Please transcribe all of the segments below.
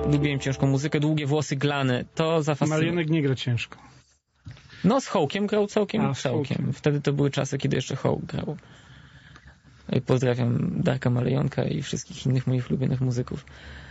lubiłem ciężką muzykę, długie włosy, glany. To zafascynowało. Marionek nie gra ciężko. No z Hołkiem grał całkiem. Hołkiem. Wtedy to były czasy, kiedy jeszcze Hołk grał. Pozdrawiam Darka Malejonka i wszystkich innych moich ulubionych muzyków.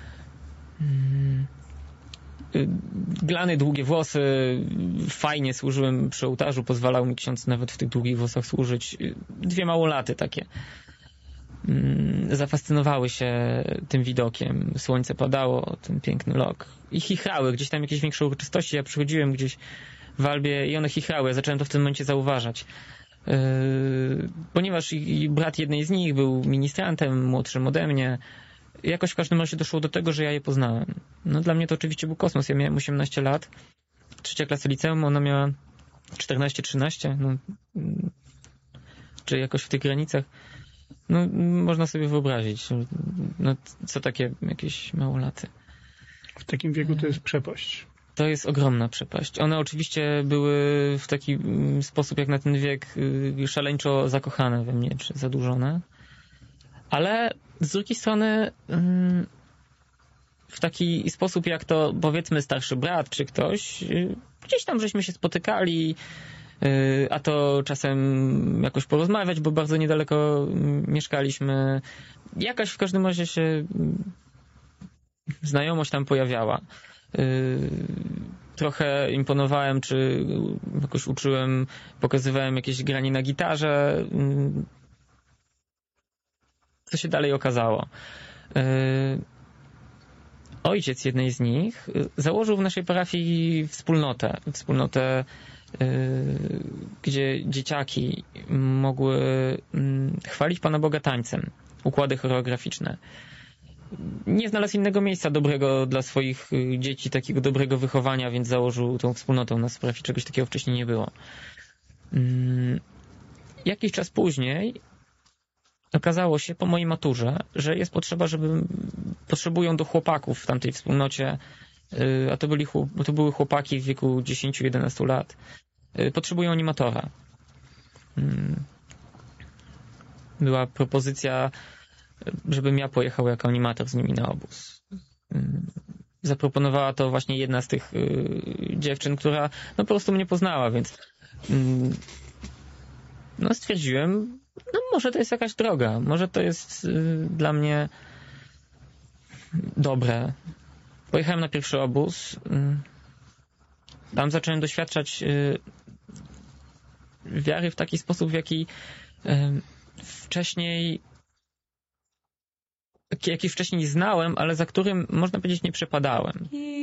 Glany, długie włosy, fajnie służyłem przy ołtarzu, pozwalał mi ksiądz nawet w tych długich włosach służyć. 2 małolaty takie. Zafascynowały się tym widokiem. Słońce padało, ten piękny lok. I chichrały, gdzieś tam jakieś większe uroczystości. Ja przychodziłem gdzieś w Albie i one chichrały. Ja zacząłem to w tym momencie zauważać. Ponieważ i brat jednej z nich był ministrantem, młodszym ode mnie, jakoś w każdym razie doszło do tego, że ja je poznałem. No dla mnie to oczywiście był kosmos. Ja miałem 18 lat, 3. klasa liceum, ona miała 14-13, no, czy jakoś w tych granicach. No, można sobie wyobrazić, no, co takie jakieś małolaty. W takim wieku to jest przepaść. To jest ogromna przepaść. One oczywiście były w taki sposób, jak na ten wiek, szaleńczo zakochane we mnie, czy zadłużone. Ale z drugiej strony w taki sposób, jak to powiedzmy starszy brat, czy ktoś, gdzieś tam żeśmy się spotykali, a to czasem jakoś porozmawiać, bo bardzo niedaleko mieszkaliśmy. Jakaś w każdym razie się znajomość tam pojawiała. Trochę imponowałem, czy jakoś uczyłem, pokazywałem jakieś granie na gitarze. Co się dalej okazało? Ojciec jednej z nich założył w naszej parafii wspólnotę, gdzie dzieciaki mogły chwalić Pana Boga tańcem, układy choreograficzne. Nie znalazł innego miejsca dobrego dla swoich dzieci, takiego dobrego wychowania, więc założył tą wspólnotę. U nas w parafii czegoś takiego wcześniej nie było. Jakiś czas później okazało się po mojej maturze, że jest potrzeba, potrzebują do chłopaków w tamtej wspólnocie, a to były chłopaki w wieku 10-11 lat, potrzebują animatora. Była propozycja, żebym ja pojechał jako animator z nimi na obóz. Zaproponowała to właśnie jedna z tych dziewczyn, która no po prostu mnie poznała, więc no stwierdziłem, no może to jest jakaś droga, może to jest dla mnie dobre. Pojechałem na pierwszy obóz. Tam zacząłem doświadczać wiary w taki sposób, w jaki wcześniej znałem, ale za którym, można powiedzieć, nie przepadałem.